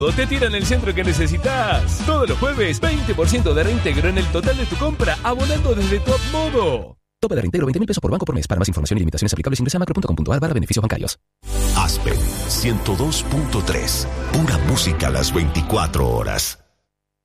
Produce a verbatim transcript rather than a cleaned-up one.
O te tiran el centro que necesitas. Todos los jueves, veinte por ciento de reintegro en el total de tu compra, abonando desde tu Modo. Tope de reintegro veinte mil pesos por banco por mes. Para más información y limitaciones aplicables ingresa a macro punto com punto a r barra beneficios bancarios. Aspen ciento dos punto tres. Pura música a las veinticuatro horas.